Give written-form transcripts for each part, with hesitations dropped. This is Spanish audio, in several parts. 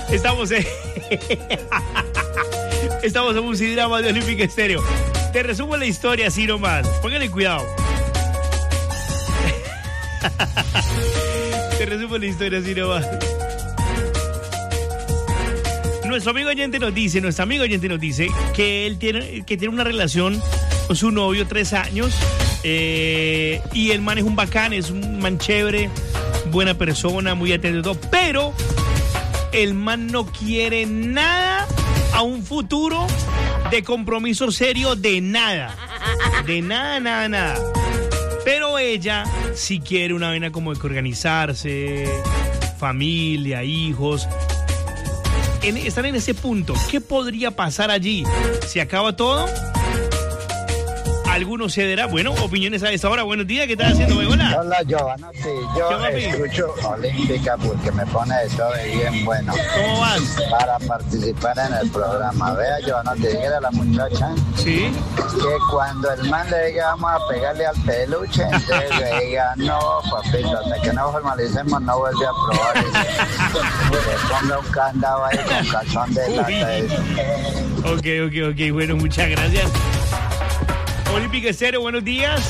Estamos en Musidrama de Olímpica Estéreo. Te resumo la historia así nomás. Póngale cuidado. Te resumo la historia así nomás. Nuestro amigo oyente nos dice que él tiene una relación con su novio, 3 años, y el man es un bacán, es un man chévere, buena persona, muy atento a todo, pero el man no quiere nada a un futuro de compromiso serio, de nada. De nada. Pero ella sí quiere una vaina como de que organizarse, familia, hijos. Están en ese punto. ¿Qué podría pasar allí? ¿Se acaba todo? ¿Alguno cederá? Bueno, opiniones a esta hora. Buenos días, ¿qué estás haciendo? Hola. Hola, Giovanna. Yo escucho Olímpica porque me pone de todo bien bueno. ¿Cómo vas? Para participar en el programa. Vea, Giovanna, te diga a la muchacha. Sí. Que cuando el man le diga vamos a pegarle al peluche, entonces le diga no, papito, hasta que no formalicemos no vuelve a probar eso. Le ponga un candado ahí con calzón de lata. Eso. Ok. Bueno, muchas gracias. Olímpica Estéreo, buenos días.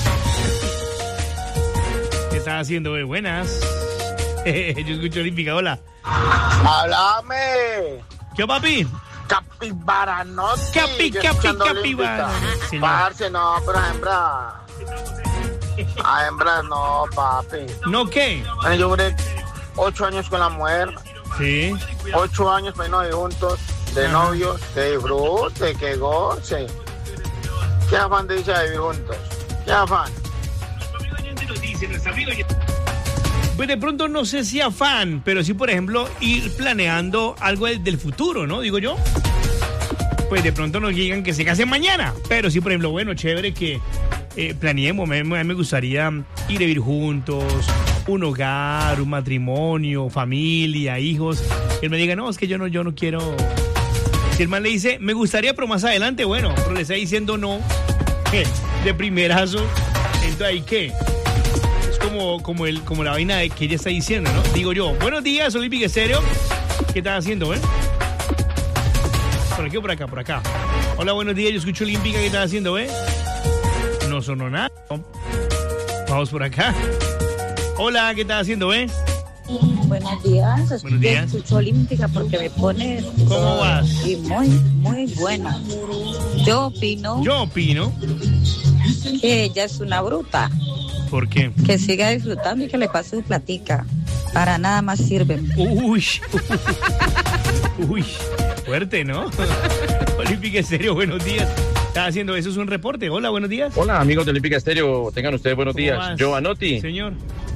¿Qué estás haciendo, güey? Buenas. Yo escucho Olímpica, hola. ¡Háblame! ¿Qué, papi? Capibara, no. Capibara. Parce, no, pero hembras no, papi. ¿No qué? Bueno, yo duré 8 años con la mujer. Sí. 8 años, pues no, de juntos, de novios, que disfrute, que goce. ¿Qué afán de irse a vivir juntos? ¿Qué afán? Pues de pronto no sé si afán, pero sí, por ejemplo, ir planeando algo del futuro, ¿no? Digo yo. Pues de pronto nos digan que se casen mañana, pero sí, por ejemplo, bueno, chévere que planeemos. A mí me gustaría ir a vivir juntos, un hogar, un matrimonio, familia, hijos. Que él me diga, no, es que yo no quiero... Si el man le dice, me gustaría, pero más adelante, bueno, pero le está diciendo no, de primerazo, entonces ahí qué, es como la vaina que ella está diciendo, ¿no? Digo yo, buenos días, Olímpica Estéreo, ¿qué estás haciendo, ¿Por aquí o por acá? Por acá. Hola, buenos días, yo escucho Olímpica, ¿qué estás haciendo, No sonó nada. Vamos por acá. Hola, ¿qué estás haciendo, Buenos días. Buenos días. Escucho Olímpica porque me pone... ¿Cómo vas? Y muy buena. Yo opino que ella es una bruta. ¿Por qué? Que siga disfrutando y que le pase su platica. Para nada más sirve. Uy, fuerte, ¿no? Olímpica Estéreo, buenos días. ¿Está haciendo eso? ¿Es un reporte? Hola, buenos días. Hola, amigos de Olímpica Estéreo. Tengan ustedes buenos días. Giovanotti. Señor.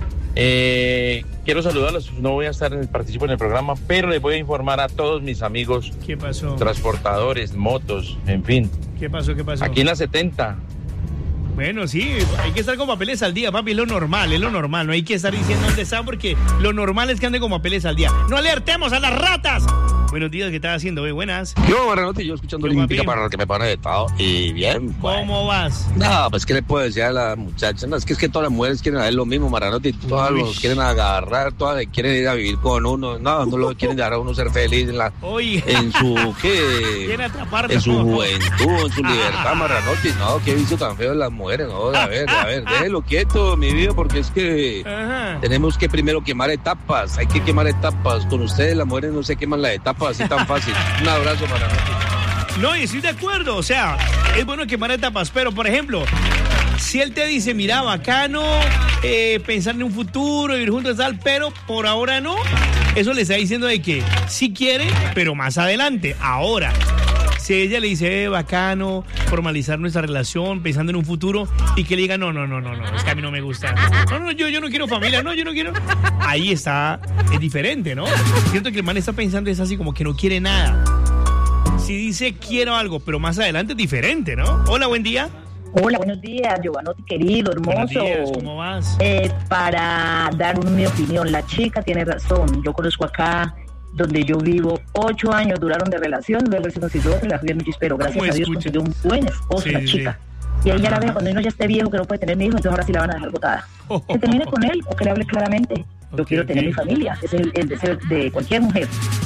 Quiero saludarlos, no voy a participo en el programa, pero les voy a informar a todos mis amigos. ¿Qué pasó? Transportadores, motos, en fin. ¿Qué pasó? Aquí en la 70. Bueno, sí, hay que estar con papeles al día, papi, es lo normal, no hay que estar diciendo dónde están porque lo normal es que ande con papeles al día. ¡No alertemos a las ratas! Buenos días, ¿qué estás haciendo, Buenas. Yo, Maranotti, yo escuchando Olímpica para que me pone de todo. Y bien, pues. ¿Cómo vas? No, pues, ¿qué le puedo decir a la muchacha? No, es que todas las mujeres quieren hacer lo mismo, Maranotti. Todas los quieren agarrar, todas quieren ir a vivir con uno. No lo quieren dejar a uno ser feliz en su, ¿qué? En su juventud, en su libertad, Maranotti. No, qué vicio tan feo de las mujeres. No, a ver, déjelo quieto, mi vida, porque es que tenemos que primero quemar etapas. Hay que quemar etapas. Con ustedes, las mujeres, no se queman las etapas así tan fácil. Un abrazo para nosotros. No, y estoy de acuerdo, o sea, es bueno quemar etapas, pero por ejemplo, si él te dice, mira, bacano, pensar en un futuro, vivir juntos y tal, pero por ahora no, eso le está diciendo de que sí quiere, pero más adelante. Ahora, si ella le dice, bacano, formalizar nuestra relación, pensando en un futuro, y que le diga, no, es que a mí no me gusta. No, yo no quiero familia, yo no quiero. Ahí está, es diferente, ¿no? Siento que el man está pensando, es así como que no quiere nada. Si dice, quiero algo, pero más adelante es diferente, ¿no? Hola, buen día. Hola, buenos días, Giovanotti, querido, hermoso. Buenos días, ¿cómo vas? Para dar mi opinión, la chica tiene razón. Yo conozco acá, donde yo vivo, 8 años duraron de relación, luego se consiguió, se la fui mucho, pero gracias a Dios consiguió un buen esposo, la chica. Y ahí ya la veo, cuando uno ya esté viejo, que no puede tener mi hijo, entonces ahora sí la van a dejar botada. Que termine con él, o que le hable claramente. Yo quiero tener mi familia, ese es el deseo de cualquier mujer.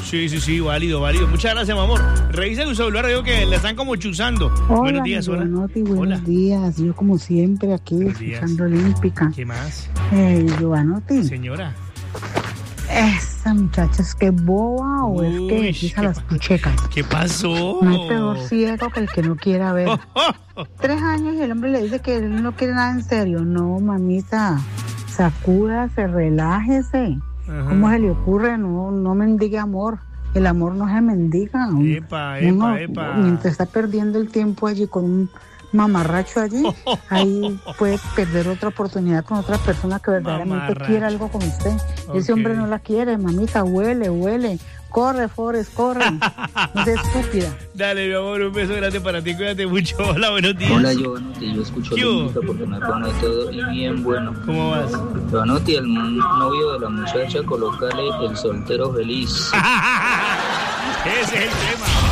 Sí, válido. Muchas gracias, mi amor. Revisa tu celular, digo que la están como chuzando. Hola, buenos días, hola. Buenos días. Yo como siempre aquí escuchando Olímpica. ¿Qué más? Giovanotti. Señora. Esa muchacha es que boba o es que fija las puchecas. ¿Qué pasó? No hay peor ciego que el que no quiera ver. 3 años y el hombre le dice que él no quiere nada en serio. No, mamita, sacúdase, relájese. Ajá. ¿Cómo se le ocurre? No mendigue amor. El amor no se mendiga. Epa. Mientras está perdiendo el tiempo allí con un mamarracho allí, ahí puede perder otra oportunidad con otra persona que verdaderamente quiere algo con usted. Okay. Ese hombre no la quiere, mamita, huele. Corre, Forrest, corre. No seas estúpida. Dale, mi amor, un beso grande para ti, cuídate mucho. Hola, buenos días. Hola, Giovanotti, yo escucho Olímpica porque me pone todo y bien bueno. ¿Cómo vas? Giovanotti, el novio de la muchacha, colócale el soltero feliz. Ese es el tema.